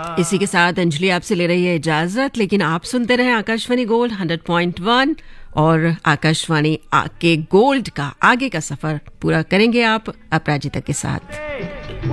इसी के साथ अंजलि आपसे ले रही है इजाजत, लेकिन आप सुनते रहे आकाशवाणी गोल्ड 100.1 और आकाशवाणी के गोल्ड का आगे का सफर पूरा करेंगे आप अपराजिता के साथ।